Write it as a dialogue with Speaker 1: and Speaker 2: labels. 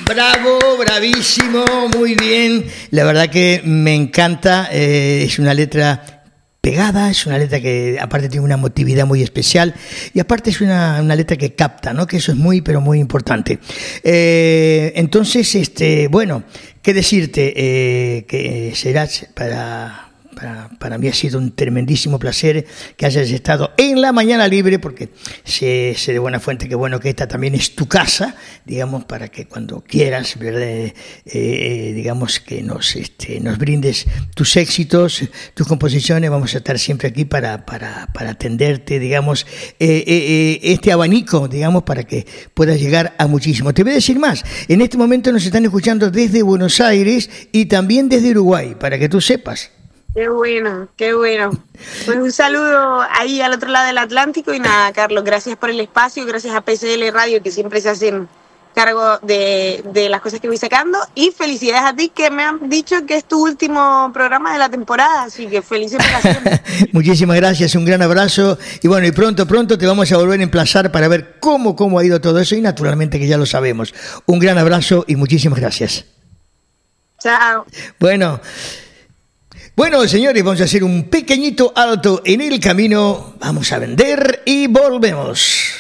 Speaker 1: Bravo, bravísimo, muy bien. La verdad que me encanta, es una letra pegada, es una letra que aparte tiene una emotividad muy especial y aparte es una letra que capta, ¿no? Que eso es muy, pero muy importante. Entonces, bueno, ¿qué decirte? Que serás para mí ha sido un tremendísimo placer que hayas estado en la Mañana Libre, porque sé de buena fuente que bueno que esta también es tu casa, digamos, para que cuando quieras, ¿verdad? Digamos que nos brindes tus éxitos, tus composiciones, vamos a estar siempre aquí para atenderte, digamos, este abanico, digamos, para que puedas llegar a muchísimo. Te voy a decir más, en este momento nos están escuchando desde Buenos Aires y también desde Uruguay, para que tú sepas.
Speaker 2: Qué bueno, qué bueno. Pues un saludo ahí al otro lado del Atlántico y nada, Carlos, gracias por el espacio, gracias a PCL Radio que siempre se hacen cargo de las cosas que voy sacando y felicidades a ti que me han dicho que es tu último programa de la temporada, así que felices vacaciones.
Speaker 1: Muchísimas gracias, un gran abrazo y bueno, y pronto te vamos a volver a emplazar para ver cómo ha ido todo eso y naturalmente que ya lo sabemos. Un gran abrazo y muchísimas gracias.
Speaker 2: Chao.
Speaker 1: Bueno, señores, vamos a hacer un pequeñito alto en el camino, vamos a vender y volvemos.